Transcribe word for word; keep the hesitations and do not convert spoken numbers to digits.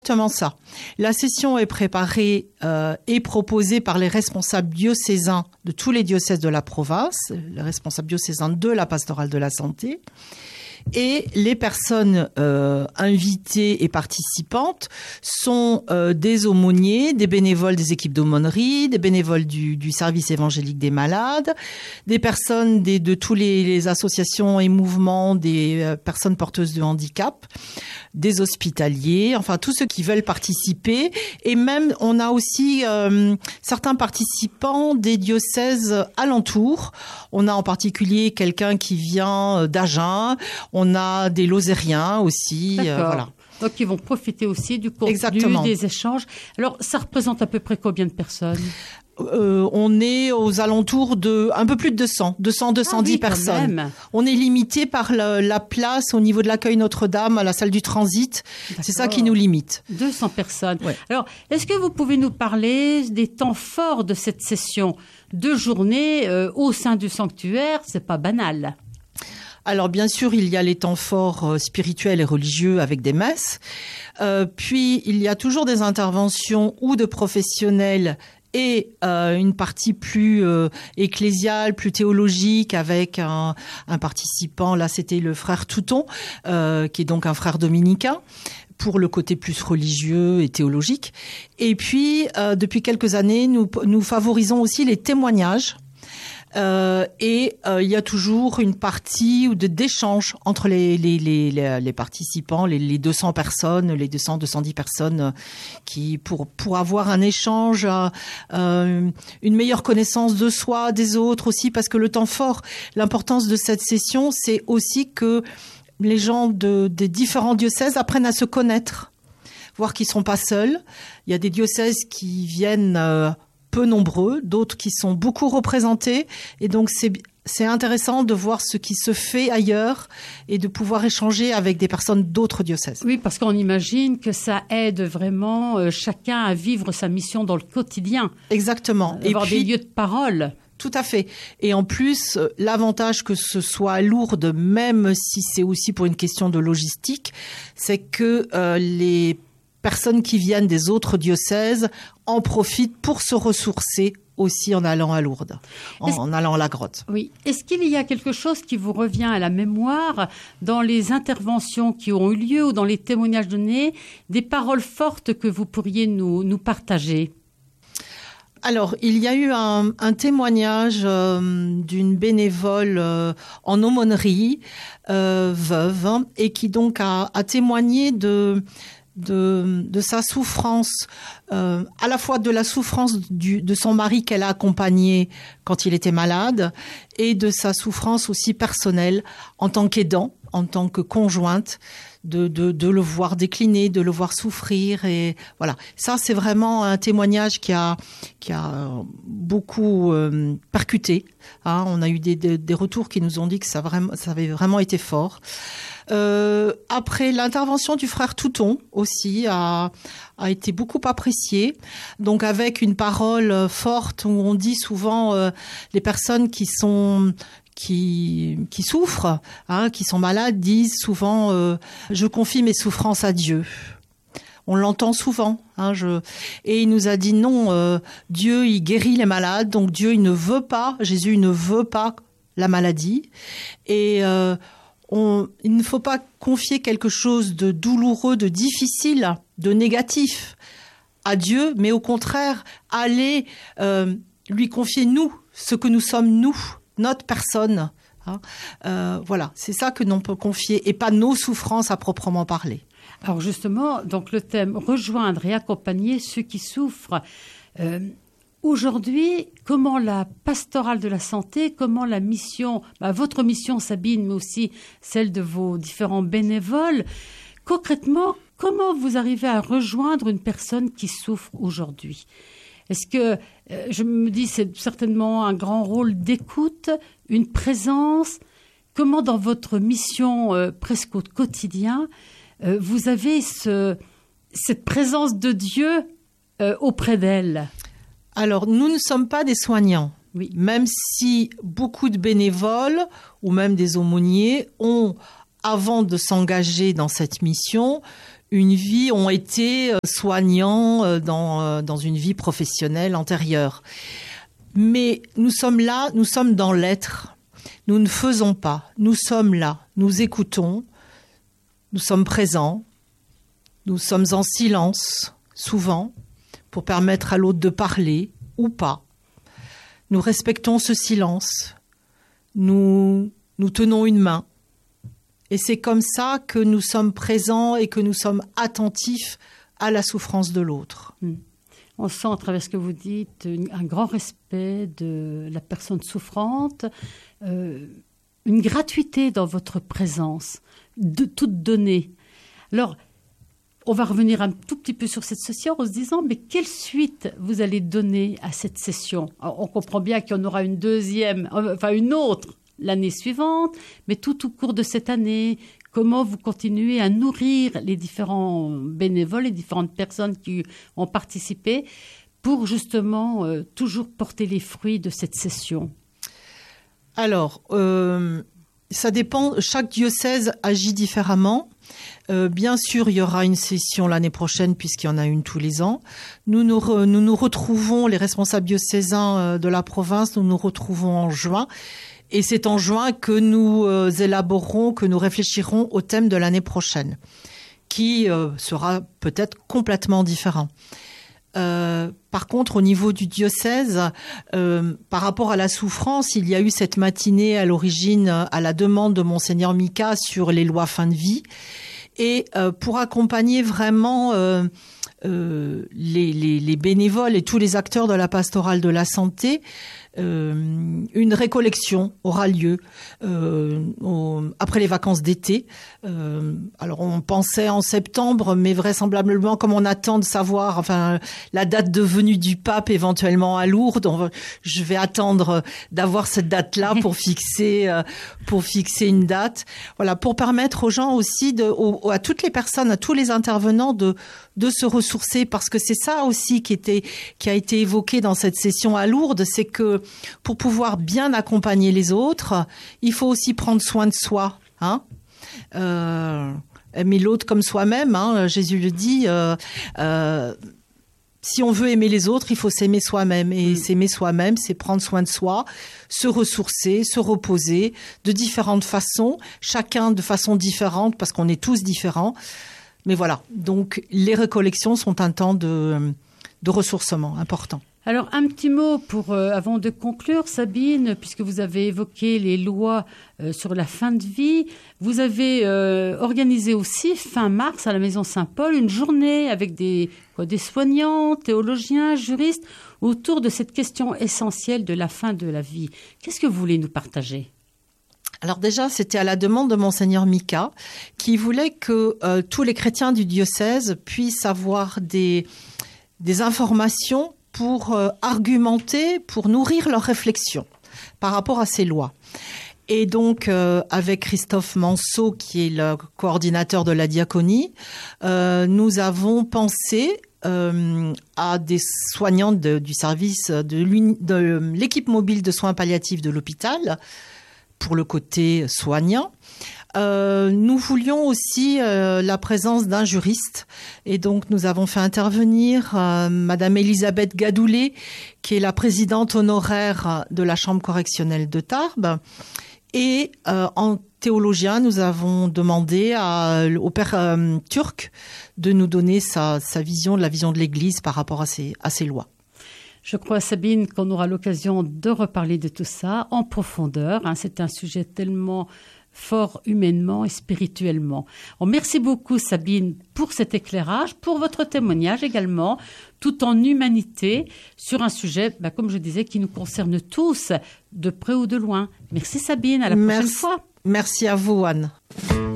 Exactement ça. La session est préparée euh, et proposée par les responsables diocésains de tous les diocèses de la province, les responsables diocésains de la pastorale de la santé. Et les personnes euh, invitées et participantes sont euh, des aumôniers, des bénévoles des équipes d'aumônerie, des bénévoles du, du service évangélique des malades, des personnes des, de tous les, les associations et mouvements des euh, personnes porteuses de handicap, des hospitaliers, enfin tous ceux qui veulent participer. Et même, on a aussi euh, certains participants des diocèses alentours. On a en particulier quelqu'un qui vient d'Agen. On a des Lozériens aussi. D'accord. Euh, voilà. Donc, ils vont profiter aussi du contenu, Exactement. des échanges. Alors, ça représente à peu près combien de personnes ? Euh, on est aux alentours de un peu plus de deux cents, deux cents, deux cent dix ah oui, personnes. Même. On est limité par la, la place au niveau de l'accueil Notre-Dame à la salle du transit. D'accord. C'est ça qui nous limite. deux cents personnes. Ouais. Alors, est-ce que vous pouvez nous parler des temps forts de cette session ? Deux journées euh, au sein du sanctuaire, c'est pas banal. Alors bien sûr, il y a les temps forts euh, spirituels et religieux avec des messes. Euh, puis il y a toujours des interventions ou de professionnels et euh, une partie plus euh, ecclésiale, plus théologique avec un, un participant. Là, c'était le frère Touton, euh, qui est donc un frère dominicain, pour le côté plus religieux et théologique. Et puis, euh, depuis quelques années, nous, nous favorisons aussi les témoignages. Euh, et euh, il y a toujours une partie ou de d'échange entre les les les les, les participants, les, les deux cents personnes, les deux cents deux cent dix personnes euh, qui pour pour avoir un échange, euh, une meilleure connaissance de soi, des autres aussi, parce que le temps fort, l'importance de cette session, c'est aussi que les gens de des différents diocèses apprennent à se connaître, voir qu'ils sont pas seuls. Il y a des diocèses qui viennent euh, peu nombreux, d'autres qui sont beaucoup représentés. Et donc, c'est, c'est intéressant de voir ce qui se fait ailleurs et de pouvoir échanger avec des personnes d'autres diocèses. Oui, parce qu'on imagine que ça aide vraiment euh, chacun à vivre sa mission dans le quotidien. Exactement. Euh, avoir et puis, des lieux de parole. Tout à fait. Et en plus, l'avantage que ce soit à Lourdes, même si c'est aussi pour une question de logistique, c'est que euh, les personnes qui viennent des autres diocèses en profitent pour se ressourcer aussi en allant à Lourdes, en, en allant à la grotte. Oui. Est-ce qu'il y a quelque chose qui vous revient à la mémoire dans les interventions qui ont eu lieu ou dans les témoignages donnés, des paroles fortes que vous pourriez nous, nous partager ? Alors, il y a eu un, un témoignage euh, d'une bénévole euh, en aumônerie, euh, veuve, et qui donc a, a témoigné de... De, de sa souffrance, euh, à la fois de la souffrance du, de son mari qu'elle a accompagné quand il était malade et de sa souffrance aussi personnelle en tant qu'aidant, en tant que conjointe, de, de, de le voir décliner, de le voir souffrir. Et voilà, ça c'est vraiment un témoignage qui a, qui a beaucoup euh, percuté. Hein. On a eu des, des, des retours qui nous ont dit que ça, vraiment, ça avait vraiment été fort. Euh, après, l'intervention du frère Touton aussi a, a été beaucoup appréciée. Donc avec une parole forte où on dit souvent euh, les personnes qui sont qui qui souffrent, hein, qui sont malades, disent souvent euh, je confie mes souffrances à Dieu. On l'entend souvent. Hein, je... Et il nous a dit non, euh, Dieu il guérit les malades, donc Dieu il ne veut pas, Jésus il ne veut pas la maladie. Et euh, On, il ne faut pas confier quelque chose de douloureux, de difficile, de négatif à Dieu, mais au contraire, aller euh, lui confier nous, ce que nous sommes nous, notre personne. Hein. Euh, voilà, c'est ça que l'on peut confier et pas nos souffrances à proprement parler. Alors justement, donc le thème « Rejoindre et accompagner ceux qui souffrent euh, ». Aujourd'hui, comment la pastorale de la santé, comment la mission, bah votre mission Sabine, mais aussi celle de vos différents bénévoles, concrètement, comment vous arrivez à rejoindre une personne qui souffre aujourd'hui ? Est-ce que, euh, je me dis, c'est certainement un grand rôle d'écoute, une présence. Comment dans votre mission euh, presque au quotidien, euh, vous avez ce, cette présence de Dieu euh, auprès d'elle ? Alors, nous ne sommes pas des soignants, oui. Même si beaucoup de bénévoles ou même des aumôniers ont, avant de s'engager dans cette mission, une vie, ont été soignants dans, dans une vie professionnelle antérieure. Mais nous sommes là, nous sommes dans l'être. Nous ne faisons pas, nous sommes là, nous écoutons, nous sommes présents, nous sommes en silence, souvent, pour permettre à l'autre de parler ou pas. Nous respectons ce silence, nous, nous tenons une main. Et c'est comme ça que nous sommes présents et que nous sommes attentifs à la souffrance de l'autre. Mmh. On sent à travers ce que vous dites un grand respect de la personne souffrante, euh, une gratuité dans votre présence, de toute donnée. Alors, on va revenir un tout petit peu sur cette session en se disant, mais quelle suite vous allez donner à cette session ? Alors, on comprend bien qu'il y en aura une deuxième, enfin une autre l'année suivante, mais tout au cours de cette année, comment vous continuez à nourrir les différents bénévoles, les différentes personnes qui ont participé pour justement euh, toujours porter les fruits de cette session ? Alors, euh, ça dépend. Chaque diocèse agit différemment. Euh, bien sûr, il y aura une session l'année prochaine puisqu'il y en a une tous les ans. Nous nous, re, nous, nous retrouvons, les responsables diocésains de la province, nous nous retrouvons en juin. Et c'est en juin que nous euh, élaborerons, que nous réfléchirons au thème de l'année prochaine, qui euh, sera peut-être complètement différent. Euh, par contre, au niveau du diocèse, euh, par rapport à la souffrance, il y a eu cette matinée à l'origine, à la demande de Monseigneur Mika, sur les lois fin de vie. Et euh, pour accompagner vraiment euh, euh, les, les, les bénévoles et tous les acteurs de la pastorale de la santé, Euh, une récollection aura lieu euh, au, après les vacances d'été. Euh, alors on pensait en septembre, mais vraisemblablement, comme on attend de savoir, enfin la date de venue du pape éventuellement à Lourdes, on va, je vais attendre d'avoir cette date-là pour fixer euh, pour fixer une date. Voilà, pour permettre aux gens aussi de, aux, à toutes les personnes, à tous les intervenants de de se ressourcer, parce que c'est ça aussi qui était qui a été évoqué dans cette session à Lourdes, c'est que pour pouvoir bien accompagner les autres, il faut aussi prendre soin de soi, hein. Euh, aimer l'autre comme soi-même, hein, Jésus le dit. Euh, euh, si on veut aimer les autres, il faut s'aimer soi-même. Et mmh. s'aimer soi-même, c'est prendre soin de soi, se ressourcer, se reposer de différentes façons, chacun de façon différente, parce qu'on est tous différents. Mais voilà, donc les récollections sont un temps de, de ressourcement important. Alors, un petit mot pour, euh, avant de conclure, Sabine, puisque vous avez évoqué les lois euh, sur la fin de vie. Vous avez euh, organisé aussi, fin mars, à la Maison Saint-Paul, une journée avec des, quoi, des soignants, théologiens, juristes, autour de cette question essentielle de la fin de la vie. Qu'est-ce que vous voulez nous partager ? Alors déjà, c'était à la demande de Monseigneur Mika, qui voulait que euh, tous les chrétiens du diocèse puissent avoir des, des informations pour euh, argumenter, pour nourrir leurs réflexions par rapport à ces lois. Et donc, euh, avec Christophe Manceau, qui est le coordinateur de la diaconie, euh, nous avons pensé euh, à des soignants de, du service de, de l'équipe mobile de soins palliatifs de l'hôpital, pour le côté soignant. Euh, nous voulions aussi euh, la présence d'un juriste, et donc nous avons fait intervenir euh, Madame Elisabeth Gadoulet, qui est la présidente honoraire de la Chambre correctionnelle de Tarbes, et euh, en théologien, nous avons demandé à, au père euh, turc de nous donner sa, sa vision, la vision de l'Église par rapport à ces, à ces lois. Je crois, Sabine, qu'on aura l'occasion de reparler de tout ça en profondeur. Hein. C'est un sujet tellement fort humainement et spirituellement. Alors, merci beaucoup, Sabine, pour cet éclairage, pour votre témoignage également, tout en humanité, sur un sujet, bah, comme je disais, qui nous concerne tous, de près ou de loin. Merci, Sabine. À la merci, prochaine fois. Merci à vous, Anne.